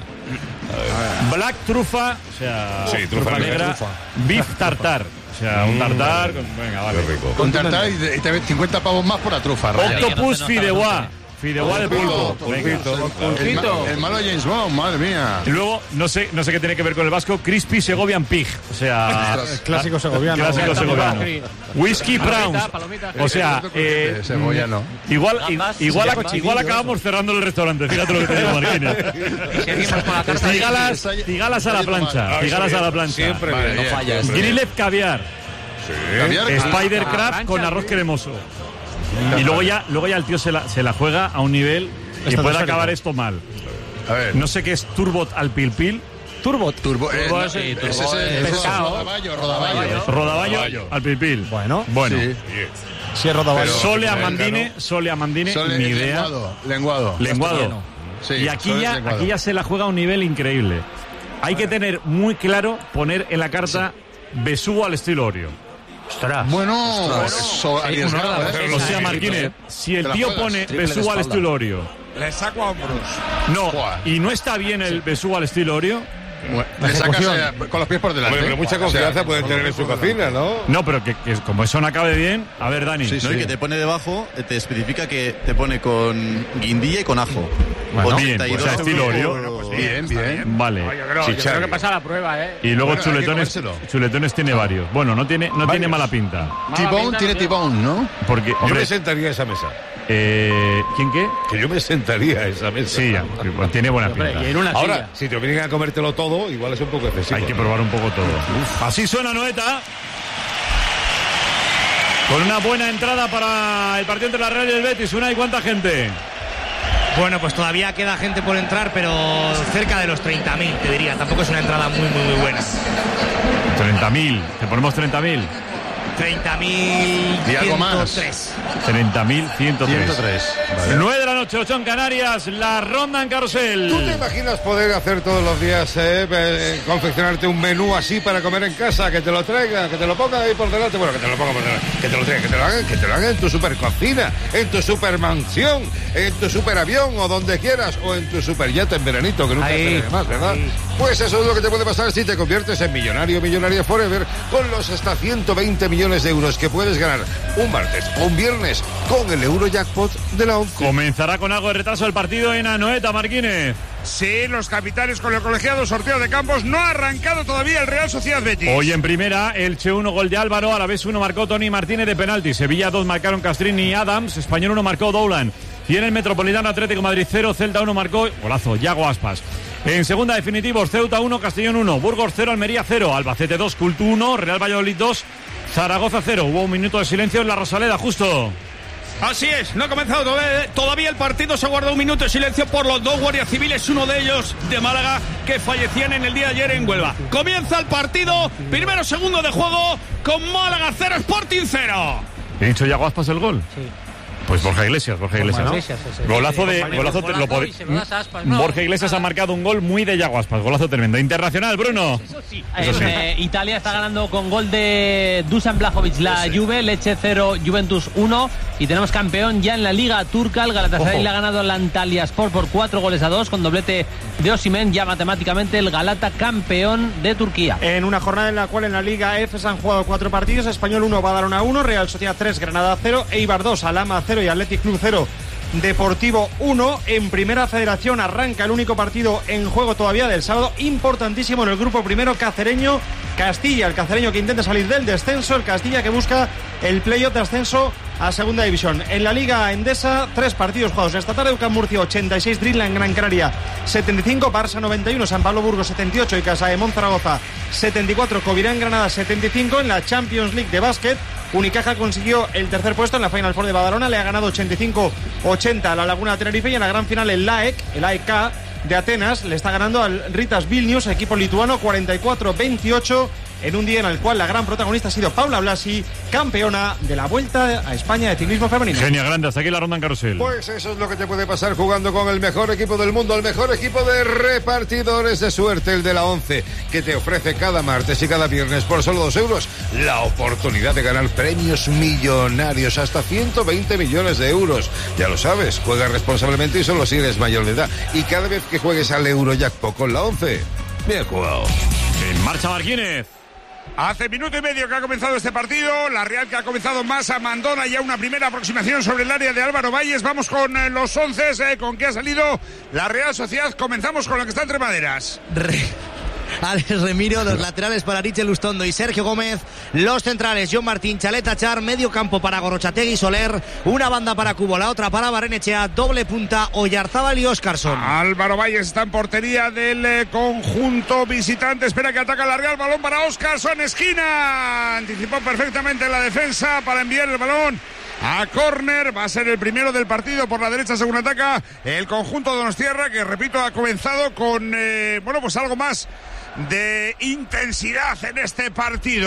Speaker 2: Black trufa, o sea,
Speaker 3: Sí, trufa negra.
Speaker 2: negra. Beef tartar, o sea, un tartar. Con, venga, vale.
Speaker 3: Qué rico.
Speaker 4: Con tartar y te- y te ven cincuenta pavos más por la trufa, Raya.
Speaker 2: Octopus fideuá, fideuá de pulpo. Venga.
Speaker 4: El, ma- el malo James Bond, madre mía.
Speaker 2: Y luego, no sé, no sé qué tiene que ver con el vasco, Crispy Segovian Pig. O sea,
Speaker 8: Clásico segoviano.
Speaker 2: clásico segoviano. Whisky Browns.
Speaker 8: palomita.
Speaker 2: O sea, eh,
Speaker 4: Eh, Segoviano.
Speaker 2: igual,
Speaker 17: Gambas,
Speaker 2: igual,
Speaker 17: sí,
Speaker 2: igual acabamos cerrando el restaurante. Fíjate lo que te digo, Martínez.
Speaker 17: Y seguimos con la carta.
Speaker 2: Cigalas, cigalas a la plancha. Cigalas a la plancha.
Speaker 3: Siempre
Speaker 4: Vale,
Speaker 3: bien.
Speaker 4: no
Speaker 3: bien,
Speaker 17: fallas.
Speaker 3: siempre bien.
Speaker 2: Grilled caviar.
Speaker 4: Caviar,
Speaker 2: Spider
Speaker 8: a la
Speaker 2: crab
Speaker 8: plancha,
Speaker 2: con arroz
Speaker 8: tío.
Speaker 2: cremoso. Y luego ya, luego ya el tío se la, se la juega a un nivel que puede acabar esto mal.
Speaker 4: A ver.
Speaker 2: No sé qué es turbot al pil pil.
Speaker 17: Turbo.
Speaker 4: Turbo, eh,
Speaker 2: Turbo
Speaker 4: no,
Speaker 2: es-
Speaker 4: ese
Speaker 17: turbo
Speaker 4: es
Speaker 17: es
Speaker 4: el
Speaker 8: pescado.
Speaker 4: rodaballo, rodaballo.
Speaker 2: Rodaballo al pil pil.
Speaker 8: Bueno.
Speaker 2: Bueno.
Speaker 4: Sí.
Speaker 8: Sí, es rodaballo.
Speaker 4: Pero-
Speaker 2: Sole a
Speaker 4: Pero-
Speaker 2: Mandine, Sole a Mandine,
Speaker 4: Sole-
Speaker 2: ni idea.
Speaker 4: Lenguado. Lenguado.
Speaker 2: Lenguado.
Speaker 4: Sí,
Speaker 2: Y aquí
Speaker 4: sole
Speaker 2: ya,
Speaker 4: lenguado.
Speaker 2: aquí ya se la juega a un nivel increíble. Hay que tener muy claro poner en la carta besugo al estilo Oreo.
Speaker 8: Ostras.
Speaker 4: Bueno, eso
Speaker 8: Sí,
Speaker 4: arriesgado,
Speaker 8: una hora,
Speaker 4: ¿eh?
Speaker 2: O sea, Martínez, si el
Speaker 4: Te la
Speaker 2: tío
Speaker 4: juegas.
Speaker 2: pone
Speaker 17: Triple
Speaker 2: besugo al
Speaker 17: espalda.
Speaker 2: estilo Oreo
Speaker 5: Le saco a hombros.
Speaker 2: No, y no está bien el besú al estilo Orio.
Speaker 4: Le sacas eh, con los pies por delante.
Speaker 3: Bueno, pero mucha confianza
Speaker 4: o sea,
Speaker 3: pueden tener en su cocina, ¿no?
Speaker 2: No, pero que, que como eso no acabe bien, a ver, Dani.
Speaker 10: Sí,
Speaker 2: ¿no?
Speaker 10: sí. Y que te pone debajo, te especifica que te pone con guindilla y con ajo.
Speaker 2: Bueno, bien, pues a estilo Orio.
Speaker 4: Bueno, pues bien, bien.
Speaker 2: Vale.
Speaker 8: No, yo creo, yo creo que pasa la prueba, ¿eh?
Speaker 2: Y luego
Speaker 4: Bueno, hay que
Speaker 2: chuletones,
Speaker 4: comérselo.
Speaker 2: chuletones tiene varios. Bueno, no tiene, no tiene mala pinta.
Speaker 4: T-Bone tiene T-Bone, ¿no?
Speaker 2: Porque,
Speaker 3: Yo
Speaker 2: hombre,
Speaker 3: me sentaría a esa mesa.
Speaker 2: eh, ¿quién qué?
Speaker 3: Que yo me sentaría a esa mesa.
Speaker 2: Sí, ya, pues tiene buena
Speaker 8: Hombre,
Speaker 2: pinta.
Speaker 8: y en una
Speaker 3: Ahora,
Speaker 8: silla.
Speaker 3: si te obligan a comértelo todo, igual es un poco excesivo.
Speaker 2: Hay que probar un poco todo. Así suena Noeta. Con una buena entrada para el partido entre la Real y el Betis. Una y cuánta gente.
Speaker 17: Bueno, pues todavía queda gente por entrar, pero cerca de los treinta mil, te diría. Tampoco es una entrada muy, muy, muy buena.
Speaker 2: treinta mil. Te ponemos treinta mil.
Speaker 17: treinta mil
Speaker 4: Y algo más.
Speaker 17: ciento tres.
Speaker 2: treinta mil ciento tres.
Speaker 4: ciento tres. Vale.
Speaker 2: nueve de la noche, ocho en Canarias. La ronda en carrusel.
Speaker 3: ¿Tú te imaginas poder hacer todos los días, eh, eh, confeccionarte un menú así para comer en casa, que te lo traigan, que te lo pongan ahí por delante? Bueno, que te lo pongan por delante, que te lo traigan, que te lo hagan, que te lo hagan en tu supercocina, en tu supermansión, en tu superavión o donde quieras, o en tu superyate en veranito, que nunca
Speaker 17: Ahí,
Speaker 3: te más, ¿verdad?
Speaker 17: ahí.
Speaker 3: Pues eso es lo que te puede pasar si te conviertes en millonario, millonaria forever, con los hasta ciento veinte millones de euros que puedes ganar un martes o un viernes con el Eurojackpot de la ONCE.
Speaker 2: Comenzará con algo de retraso el partido en Anoeta, Marquínez.
Speaker 5: Sí, los capitanes con el colegiado, sorteo de campos. No ha arrancado todavía el Real Sociedad Betis.
Speaker 2: Hoy en primera, Elche uno, gol de Álvaro, a la vez uno marcó Tony Martínez de penalti. Sevilla dos marcaron Castrini y Adams, Español uno marcó Doulan. Y en el Metropolitano Atlético Madrid cero, Celta uno marcó, golazo, Yago Aspas. En segunda definitivos, Ceuta uno, Castellón uno, Burgos cero, Almería cero, Albacete dos, Cultu uno, Real Valladolid dos, Zaragoza cero. Hubo un minuto de silencio en la Rosaleda, justo.
Speaker 8: Así es, no ha comenzado todavía, todavía el partido, se guardó un minuto de silencio por los dos guardias civiles, uno de ellos de Málaga, que fallecían en el día de ayer en Huelva. Comienza el partido, primero segundo de juego, con Málaga cero, Sporting cero.
Speaker 2: ¿He dicho Yago Aspas el gol?
Speaker 6: Sí.
Speaker 2: Pues Borja Iglesias, Borja Iglesias, ¿no?
Speaker 6: Iglesias, ese.
Speaker 2: Golazo de...
Speaker 6: Compañero,
Speaker 2: Golazo,
Speaker 6: golazo
Speaker 2: lo pod-
Speaker 6: y se lo das a Aspas, ¿no?
Speaker 2: Borja Iglesias ha marcado un gol muy de Yago Aspas, golazo tremendo. Internacional, Bruno.
Speaker 6: Eso sí.
Speaker 2: Eso sí.
Speaker 18: Eh, Italia está ganando con gol de Dusan Blajovic la Juve, Lecce cero, Juventus uno. Y tenemos campeón ya en la Liga Turca. El Galatasaray
Speaker 2: Ojo.
Speaker 18: le ha ganado al Antalyaspor por cuatro goles a dos con doblete de Osimhen. Ya matemáticamente el Galata campeón de Turquía.
Speaker 8: En una jornada en la cual en la Liga F se han jugado cuatro partidos: Español uno, Badalona uno, Real Sociedad tres, Granada cero, Eibar dos, Alhama cero y Athletic Club cero, Deportivo uno. En Primera Federación arranca el único partido en juego todavía del sábado, importantísimo en el grupo primero, cacereño Castilla, el cacereño que intenta salir del descenso, el Castilla que busca el playoff de ascenso a segunda división. En la Liga Endesa, tres partidos jugados esta tarde: UCAM Murcia ochenta y seis, Dreamland Gran Canaria setenta y cinco, Barça noventa y uno, San Pablo Burgos setenta y ocho y Casa de Monzaragoza setenta y cuatro, Covirán Granada setenta y cinco. En la Champions League de básquet, Unicaja consiguió el tercer puesto en la Final Four de Badalona, le ha ganado ochenta y cinco ochenta a la Laguna de Tenerife, y en la gran final el L A E C, el A E K de Atenas, le está ganando al Ritas Vilnius, equipo lituano, cuarenta y cuatro veintiocho, en un día en el cual la gran protagonista ha sido Paula Blasi, campeona de la Vuelta a España de ciclismo femenino.
Speaker 2: Genia grande, hasta aquí la ronda en carrusel.
Speaker 3: Pues eso es lo que te puede pasar jugando con el mejor equipo del mundo, el mejor equipo de repartidores de suerte, el de la ONCE, que te ofrece cada martes y cada viernes por solo dos euros la oportunidad de ganar premios millonarios, hasta ciento veinte millones de euros. Ya lo sabes, juega responsablemente y solo si eres mayor de edad. Y cada vez que juegues al Eurojackpot con la ONCE, bien jugado.
Speaker 2: En marcha Marquínez.
Speaker 5: Hace minuto y medio que ha comenzado este partido, la Real que ha comenzado más abandona ya una primera aproximación sobre el área de Álvaro Valles. Vamos con eh, los once, eh, con que ha salido la Real Sociedad. Comenzamos con lo que está entre maderas.
Speaker 17: Re... Alex Remiro, los laterales para Richel Lustondo y Sergio Gómez, los centrales John Martín, Chaleta Char, medio campo para Gorrochategui y Soler, una banda para Cubo, la otra para Barrenechea, doble punta Oyarzábal y Óscarson.
Speaker 5: Álvaro Valles está en portería del eh, conjunto visitante, espera que ataca la Real, balón para Óscarson, esquina, anticipó perfectamente la defensa para enviar el balón a córner. Va a ser el primero del partido por la derecha según ataca el conjunto de Donostiarra, que repito ha comenzado con eh, bueno pues algo más de intensidad en este partido.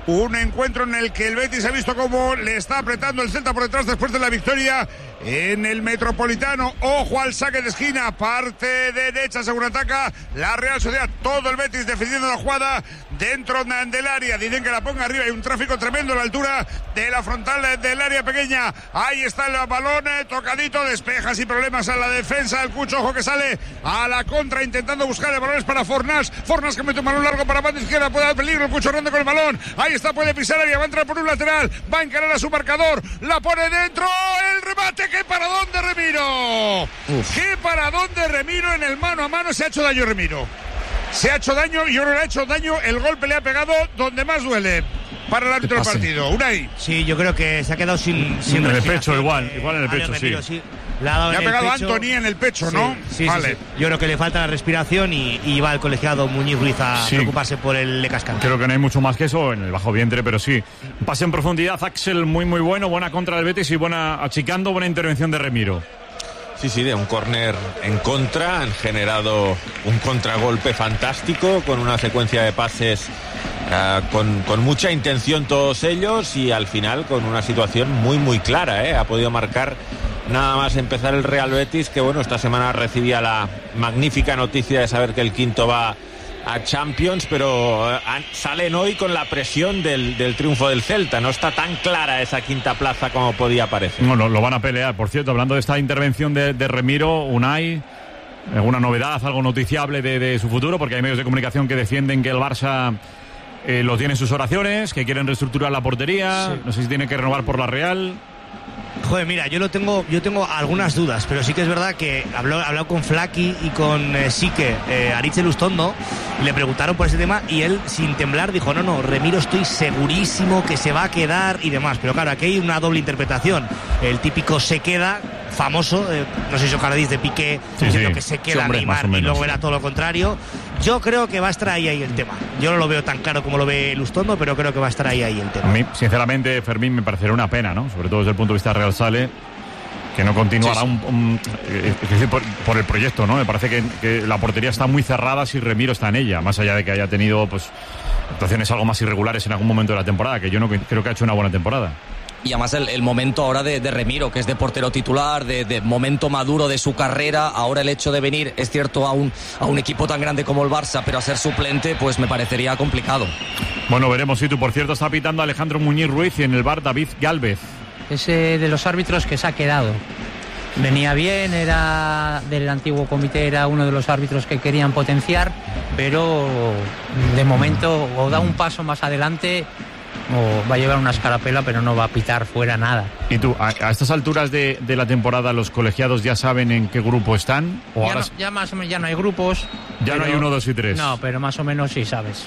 Speaker 5: Un encuentro en el que el Betis ha visto cómo le está apretando el Celta por detrás después de la victoria en el Metropolitano. Ojo al saque de esquina, parte derecha según ataca la Real Sociedad. Todo el Betis defendiendo la jugada dentro del área. Dicen que la ponga arriba, hay un tráfico tremendo a la altura de la frontal del área pequeña. Ahí está el balón tocadito, despeja sin problemas a la defensa. El Cucho, ojo que sale a la contra intentando buscar el balón para Fornás. Fornás que mete un balón largo para banda izquierda, puede dar peligro. El Cucho Hernández con el balón. Ahí está, puede pisar área, va a entrar por un lateral, va a encarar a su marcador, la pone dentro, el remate. ¡Qué paradón de Remiro! Uf. ¡Qué paradón de Remiro en el mano a mano! Se ha hecho daño Remiro. Se ha hecho daño y ahora le ha hecho daño. El golpe le ha pegado donde más duele para el árbitro del partido. Unai.
Speaker 17: Sí, yo creo que se ha quedado sin, sin
Speaker 2: en el pecho igual, igual en el pecho,
Speaker 17: Remiro,
Speaker 2: sí.
Speaker 17: sí. Le ha, dado
Speaker 5: le ha
Speaker 17: en
Speaker 5: pegado
Speaker 17: pecho.
Speaker 5: Antony en el pecho,
Speaker 17: sí,
Speaker 5: ¿no?
Speaker 17: Sí,
Speaker 5: vale.
Speaker 17: sí, sí. Yo creo que le falta la respiración y, y va el colegiado Muñiz Ruiz a
Speaker 2: sí.
Speaker 17: preocuparse por el Le Cascante.
Speaker 2: Creo que no hay mucho más que eso en el bajo vientre, pero sí. Pase en profundidad, Axel muy muy bueno, buena contra del Betis y buena achicando, buena intervención de Remiro.
Speaker 19: Sí, sí, de un córner en contra, han generado un contragolpe fantástico con una secuencia de pases uh, con, con mucha intención todos ellos y al final con una situación muy muy clara, ¿eh? Ha podido marcar nada más empezar el Real Betis, que bueno, esta semana recibía la magnífica noticia de saber que el quinto va a Champions, pero uh, salen hoy con la presión del, del triunfo del Celta. No está tan clara esa quinta plaza como podía parecer.
Speaker 2: No, lo, lo van a pelear. Por cierto, hablando de esta intervención de, de Remiro, Unai, ¿alguna novedad, algo noticiable de, de su futuro? Porque hay medios de comunicación que defienden que el Barça eh, lo tiene en sus oraciones, que quieren reestructurar la portería, sí. No sé si tiene que renovar por la Real.
Speaker 17: Joder, mira, yo lo tengo, yo tengo algunas dudas, pero sí que es verdad que habló, hablado con Flaki y con eh, Sique, eh, Aritz Lustondo, y le preguntaron por ese tema y él sin temblar dijo, no, no, Remiro estoy segurísimo que se va a quedar y demás, pero claro, aquí hay una doble interpretación, el típico se queda, famoso, eh, no sé si os acordáis de Piqué,
Speaker 2: sí,
Speaker 17: diciendo
Speaker 2: sí.
Speaker 17: que se queda
Speaker 2: sí, hombre,
Speaker 17: Neymar
Speaker 2: menos,
Speaker 17: y luego
Speaker 2: sí.
Speaker 17: era todo lo contrario. Yo creo que va a estar ahí, ahí el tema. Yo no lo veo tan claro como lo ve Lustondo, pero creo que va a estar ahí, ahí el tema.
Speaker 2: A mí, sinceramente, Fermín, me parecería una pena, ¿no? Sobre todo desde el punto de vista Real Sale, que no continuará sí, sí. Un, un, es decir, por, por el proyecto, ¿no? Me parece que, que la portería está muy cerrada si Remiro está en ella, más allá de que haya tenido pues actuaciones algo más irregulares en algún momento de la temporada, que yo no creo que ha hecho una buena temporada.
Speaker 20: Y además el, el momento ahora de, de Remiro, que es de portero titular, de, de momento maduro de su carrera, ahora el hecho de venir, es cierto, a un, a un equipo tan grande como el Barça, pero a ser suplente, pues me parecería complicado.
Speaker 2: Bueno, veremos. Si tú, por cierto, está pitando Alejandro Muñiz Ruiz y en el V A R David Gálvez.
Speaker 9: Ese de los árbitros que se ha quedado. Venía bien, era del antiguo comité, era uno de los árbitros que querían potenciar, pero de momento o da un paso más adelante o va a llevar una escarapela, pero no va a pitar fuera nada.
Speaker 2: ¿Y tú, a, a estas alturas de, de la temporada, los colegiados ya saben en qué grupo están? ¿O
Speaker 9: ya,
Speaker 2: ahora...
Speaker 9: no, ya más o menos ya no hay grupos.
Speaker 2: Ya
Speaker 9: pero...
Speaker 2: no hay uno, dos y tres.
Speaker 9: No, pero más o menos sí sabes.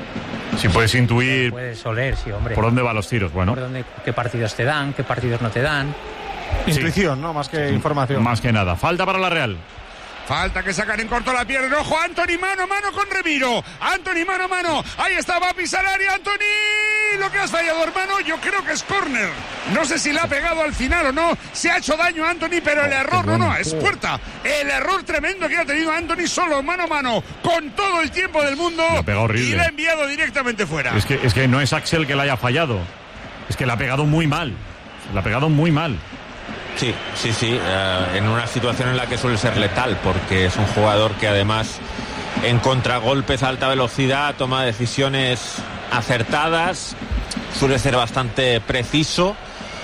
Speaker 2: Si puedes intuir.
Speaker 9: Puedes oler, sí, hombre.
Speaker 2: ¿Por dónde van los tiros? Bueno.
Speaker 9: Por dónde, qué partidos te dan, qué partidos no te dan.
Speaker 8: Intuición, sí. ¿No? Más que información.
Speaker 2: Más que nada. Falta para la Real.
Speaker 5: Falta que sacan en corto la pierna. Ojo, Antony mano a mano con Remiro. Antony mano a mano. Ahí está, va a pisar área. Antony, lo que has fallado, hermano, yo creo que es córner. No sé si le ha pegado al final o no. Se ha hecho daño a Antony, pero el error, no, no, es puerta. El error tremendo que ha tenido Antony solo mano a mano con todo el tiempo del mundo.
Speaker 2: Le ha pegado horrible.
Speaker 5: Y le ha enviado directamente fuera.
Speaker 2: Es que, es que no es Axel que le haya fallado. Es que le ha pegado muy mal. Le ha pegado muy mal.
Speaker 19: Sí, sí, sí, uh, en una situación en la que suele ser letal, porque es un jugador que además en contragolpes a alta velocidad toma decisiones acertadas, suele ser bastante preciso,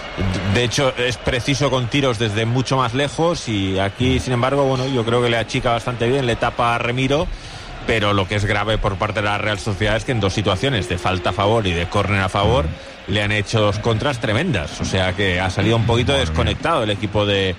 Speaker 19: de hecho es preciso con tiros desde mucho más lejos y aquí sin embargo, bueno, yo creo que le achica bastante bien, le tapa a Remiro, pero lo que es grave por parte de la Real Sociedad es que en dos situaciones de falta a favor y de córner a favor le han hecho dos contras tremendas, o sea que ha salido un poquito Madre desconectado mía. El equipo de,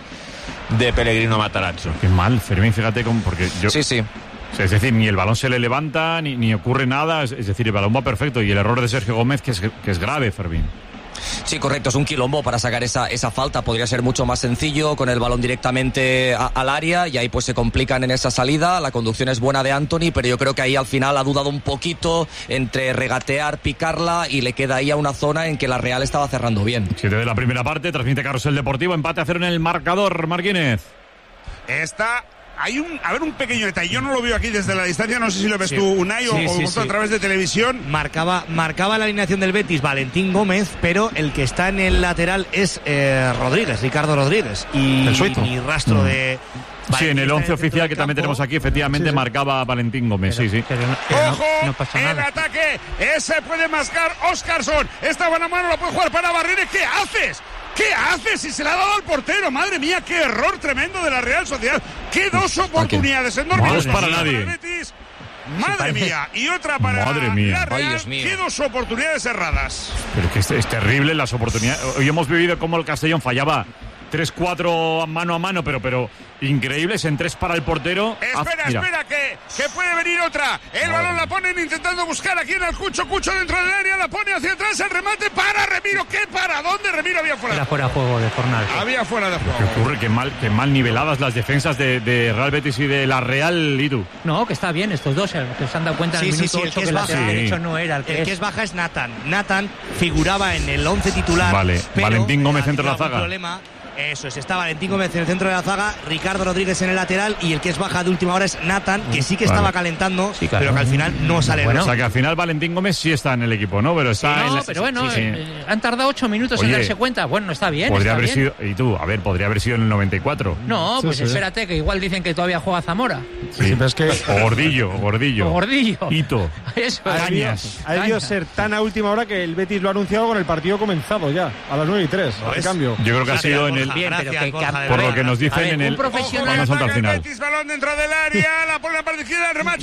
Speaker 19: de Pellegrino Matarazzo.
Speaker 2: Qué mal, Fermín, fíjate cómo, porque yo...
Speaker 20: Sí, sí.
Speaker 2: Es decir, ni el balón se le levanta, ni, ni ocurre nada, es, es decir, el balón va perfecto y el error de Sergio Gómez que es, que es grave, Fermín.
Speaker 20: Sí, correcto, es un quilombo para sacar esa, esa falta, podría ser mucho más sencillo con el balón directamente a, al área y ahí pues se complican en esa salida, la conducción es buena de Antony, pero yo creo que ahí al final ha dudado un poquito entre regatear, picarla y le queda ahí a una zona en que la Real estaba cerrando bien.
Speaker 2: Siete de la primera parte, transmite Carrusel Deportivo, empate a cero en el marcador, Marquínez.
Speaker 5: Está hay un, a ver, un pequeño detalle. Yo no lo veo aquí desde la distancia, no sé si lo ves
Speaker 17: Sí.
Speaker 5: tú, Unai, o,
Speaker 17: Sí,
Speaker 5: o
Speaker 17: sí,
Speaker 5: vosotros
Speaker 17: sí.
Speaker 5: a través de televisión.
Speaker 17: Marcaba, marcaba la alineación del Betis Valentín Gómez, pero el que está en el lateral es eh, Rodríguez, Ricardo Rodríguez. Y
Speaker 2: El suizo.
Speaker 17: ni rastro
Speaker 2: Mm.
Speaker 17: de...
Speaker 2: Sí, en el once oficial que también
Speaker 17: campo.
Speaker 2: tenemos aquí, efectivamente marcaba Valentín Gómez, sí, sí.
Speaker 5: ¡Ojo! el ataque. Ese puede mascar Óscarson. Esta buena mano la puede jugar para Barrene. ¿Qué haces? ¿Qué haces? Si se la ha dado al portero. Madre mía, qué error tremendo de la Real Sociedad. Qué dos oportunidades enormes.
Speaker 2: No es para
Speaker 5: el
Speaker 2: nadie.
Speaker 5: Betis. Madre mía. Y otra para
Speaker 2: Madre mía.
Speaker 5: la
Speaker 2: Ay,
Speaker 5: Real.
Speaker 2: Dios mío.
Speaker 5: Qué dos oportunidades erradas.
Speaker 2: Pero es que es, es terrible las oportunidades. Hoy hemos vivido como el Castellón fallaba tres cuatro mano a mano, pero pero increíbles en tres para el portero.
Speaker 5: Espera,
Speaker 2: Ah, mira.
Speaker 5: espera, que, que puede venir otra. El balón la ponen intentando buscar aquí en el Cucho. Cucho dentro del área, la pone hacia atrás. El remate para Remiro. ¿Qué para? ¿Dónde Remiro había fuera?
Speaker 18: Era fuera de juego de Fornal.
Speaker 5: Había fuera de
Speaker 2: ¿Qué
Speaker 5: juego.
Speaker 2: ocurre? Qué mal, qué mal niveladas las defensas de, de Real Betis y de la Real Idu.
Speaker 18: No, que está bien estos dos, eh, que se han dado cuenta en
Speaker 17: Sí,
Speaker 18: el
Speaker 17: sí,
Speaker 18: minuto
Speaker 17: sí, el
Speaker 18: ocho
Speaker 17: que
Speaker 18: que
Speaker 17: es
Speaker 18: el
Speaker 17: baja.
Speaker 18: lateral
Speaker 2: Sí.
Speaker 18: derecho no era el que
Speaker 17: El
Speaker 18: es.
Speaker 17: que es baja es Nathan. Nathan figuraba en el once titular.
Speaker 2: Vale,
Speaker 17: pero
Speaker 2: Valentín Gómez
Speaker 17: ha
Speaker 2: entre la
Speaker 17: tenido algún
Speaker 2: zaga.
Speaker 17: problema. Eso es, está Valentín Gómez en el centro de la zaga, Ricardo Rodríguez en el lateral y el que es baja de última hora es Nathan, que sí que
Speaker 2: Vale.
Speaker 17: estaba calentando,
Speaker 18: Sí, claro.
Speaker 17: pero que al final no sale.
Speaker 2: O sea que al final Valentín Gómez sí está en el equipo, ¿no? Pero está en
Speaker 18: No,
Speaker 2: la-
Speaker 18: pero bueno,
Speaker 2: sí, sí.
Speaker 18: eh, han tardado ocho minutos
Speaker 2: Oye,
Speaker 18: en darse cuenta. Bueno, está bien.
Speaker 2: Podría
Speaker 18: está
Speaker 2: haber
Speaker 18: bien.
Speaker 2: sido. Y tú, a ver, podría haber sido en el noventa y cuatro.
Speaker 18: No,
Speaker 2: Sí,
Speaker 18: pues
Speaker 2: sí.
Speaker 18: espérate, que igual dicen que todavía juega Zamora.
Speaker 2: Sí. O Gordillo, o Gordillo.
Speaker 18: O Gordillo.
Speaker 2: Hito.
Speaker 18: Eso.
Speaker 8: Ha debido,
Speaker 2: Cañas.
Speaker 8: ha debido ser tan a última hora que el Betis lo ha anunciado con el partido comenzado ya, a las nueve y tres. En cambio.
Speaker 2: Yo creo que ha sido en el.
Speaker 18: Bien, pero que- que-
Speaker 2: Por lo que nos dicen
Speaker 18: A ver,
Speaker 2: en
Speaker 18: un
Speaker 2: el.
Speaker 18: profesional-
Speaker 2: Cuando salta al final.
Speaker 5: Betis, balón dentro del área. La pone para la izquierda. El remate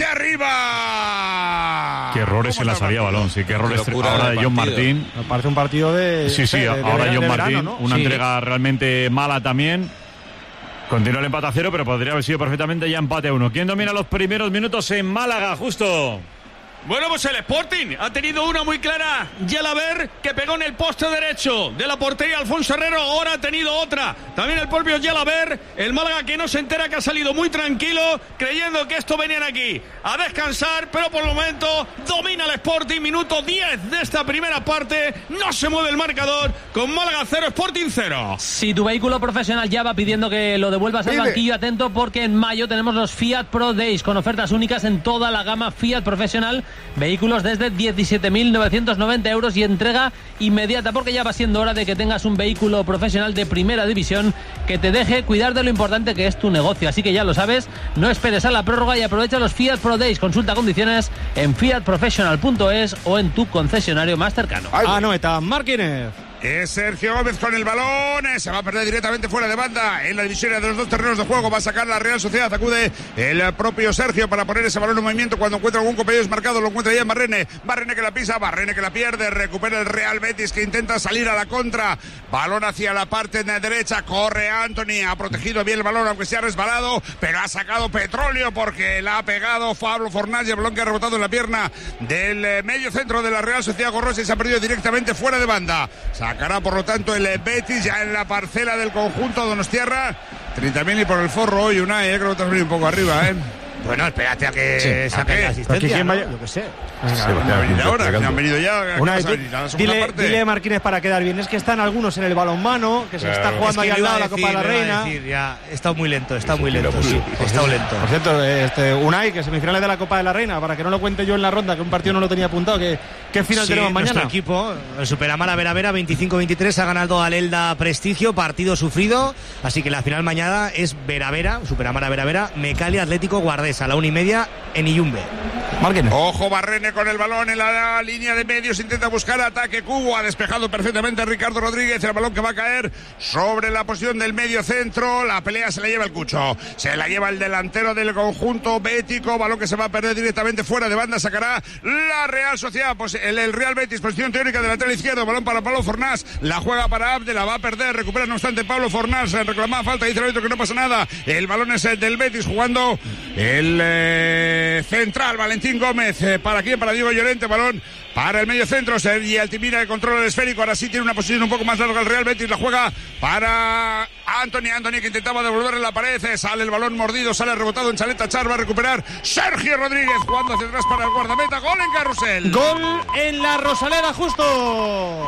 Speaker 5: arriba.
Speaker 2: Qué errores en la salida de balón, sí, qué errores.
Speaker 5: Qué locura
Speaker 2: Ahora
Speaker 5: de
Speaker 2: de John
Speaker 5: partido.
Speaker 2: Martín.
Speaker 8: Me parece un partido de.
Speaker 2: Sí, sí,
Speaker 8: de- de-
Speaker 2: ahora
Speaker 8: de-
Speaker 2: John
Speaker 8: de
Speaker 2: Martín.
Speaker 8: verano, ¿no?
Speaker 2: Una
Speaker 8: Sí.
Speaker 2: entrega realmente mala también. Continúa el empate a cero, pero podría haber sido perfectamente ya empate a uno. ¿Quién domina los primeros minutos en Málaga, justo?
Speaker 21: Bueno, pues el Sporting ha tenido una muy clara. Yalaber, que pegó en el poste derecho de la portería Alfonso Herrero. Ahora ha tenido otra. También el propio Yalaber. El Málaga que no se entera, que ha salido muy tranquilo, creyendo que esto venían aquí a descansar. Pero por el momento domina el Sporting. Minuto diez de esta primera parte. No se mueve el marcador. Con Málaga cero, Sporting cero.
Speaker 18: Si tu vehículo profesional ya va pidiendo que lo devuelvas al
Speaker 21: Pide.
Speaker 18: banquillo, atento porque en mayo tenemos los Fiat Pro Days con ofertas únicas en toda la gama Fiat profesional. Vehículos desde diecisiete mil novecientos noventa euros y entrega inmediata, porque ya va siendo hora de que tengas un vehículo profesional de primera división que te deje cuidar de lo importante que es tu negocio. Así que ya lo sabes, no esperes a la prórroga y aprovecha los Fiat Pro Days. Consulta condiciones en fiat professional punto es o en tu concesionario más cercano.
Speaker 8: Ah, no, está Márquez.
Speaker 5: Es Sergio Gómez con el balón, eh, se va a perder directamente fuera de banda en la división de los dos terrenos de juego. Va a sacar la Real Sociedad, acude el propio Sergio para poner ese balón en movimiento. Cuando encuentra algún compañero desmarcado, lo encuentra ya en Barrene. Barrene que la pisa, Barrene que la pierde, recupera el Real Betis que intenta salir a la contra. Balón hacia la parte de derecha, corre Anthony, ha protegido bien el balón aunque se ha resbalado, pero ha sacado petróleo porque la ha pegado Pablo Fornals y el balón que ha rebotado en la pierna del eh, medio centro de la Real Sociedad Gorrosa y se ha perdido directamente fuera de banda. Sacará por lo tanto el Betis ya en la parcela del conjunto donostiarra. treinta mil y por el forro hoy una, eh, creo que te has venido un poco arriba, ¿eh?
Speaker 17: Bueno, espérate a que
Speaker 5: Sí.
Speaker 17: saque
Speaker 5: ¿A qué?
Speaker 17: la asistencia.
Speaker 8: ¿Quién
Speaker 17: ¿no?
Speaker 8: vaya?
Speaker 17: Yo qué sé.
Speaker 5: Sí, van a venir ahora, que han venido ya. que
Speaker 8: Una,
Speaker 5: vas a
Speaker 8: di-
Speaker 5: venir a la segunda
Speaker 8: dile,
Speaker 5: parte.
Speaker 8: dile Martínez para quedar bien. Es que están algunos en el balonmano, que se
Speaker 5: Claro.
Speaker 8: está jugando
Speaker 17: Es
Speaker 8: ahí
Speaker 17: que
Speaker 8: al
Speaker 17: lo
Speaker 8: lado de
Speaker 17: iba
Speaker 8: la
Speaker 17: a
Speaker 8: Copa de la
Speaker 17: decir, lo iba a
Speaker 8: Reina.
Speaker 17: decir, ya, está muy lento, está muy lento. Sí, está muy lento.
Speaker 8: Por cierto, eh, este, Unai, que semifinales de la Copa de la Reina, para que no lo cuente yo en la ronda, que un partido no lo tenía apuntado, que ¿qué final
Speaker 17: Sí,
Speaker 8: tenemos mañana?
Speaker 17: nuestro equipo, el Superamara Vera Vera, veinticinco veintitrés, ha ganado al Elda Prestigio, partido sufrido, así que la final mañana es Vera Vera, Superamara Vera Vera, Mecalia Atlético Guardés, a la una y media en Iyumbe.
Speaker 8: Márquez.
Speaker 5: Ojo, Barrene con el balón en la línea de medios, intenta buscar ataque. Cubo ha despejado perfectamente a Ricardo Rodríguez. El balón que va a caer sobre la posición del medio centro. La pelea se la lleva el Cucho. Se la lleva el delantero del conjunto bético. Balón que se va a perder directamente fuera de banda. Sacará la Real Sociedad. Pues el, el Real Betis, posición teórica del lateral izquierdo. Balón para Pablo Fornals. La juega para Abde. La va a perder. Recupera no obstante Pablo Fornals. Reclamaba falta. Dice el árbitro que no pasa nada. El balón es el del Betis jugando el eh, central. Valentín Gómez. Eh, ¿Para quién? Para Diego Llorente. Balón para el medio centro. Sergi Altimira que controla el esférico. Ahora sí tiene una posición un poco más larga el Real Betis. La juega para Anthony. Anthony que intentaba devolverle la pared. Sale el balón mordido. Sale rebotado en Chaleta Char. Va a recuperar Sergio Rodríguez jugando hacia atrás para el guardameta. Gol en Carrusel.
Speaker 8: Gol en la Rosaleda, justo.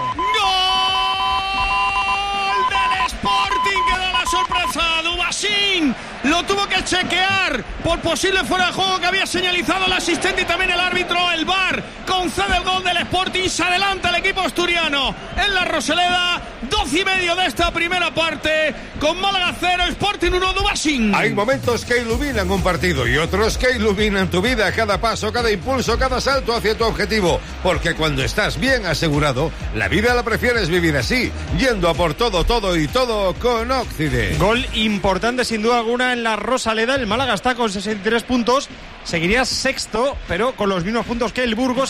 Speaker 21: ¡Gol del Sporting! Que da la sorpresa. Dubasí Dubasín lo tuvo que chequear por posible fuera de juego que había señalizado el asistente y también el árbitro. El V A R concede el gol del Sporting, se adelanta el equipo asturiano en la Rosaleda. Doce y medio de esta primera parte, con Málaga cero, Sporting uno, Dubasín.
Speaker 3: Hay momentos que iluminan un partido y otros que iluminan tu vida, cada paso, cada impulso, cada salto hacia tu objetivo, porque cuando estás bien asegurado, la vida la prefieres vivir así, yendo a por todo, todo y todo con Occident.
Speaker 8: Gol importante sin duda alguna en la Rosaleda. El Málaga está con sesenta y tres puntos, seguiría sexto, pero con los mismos puntos que el Burgos.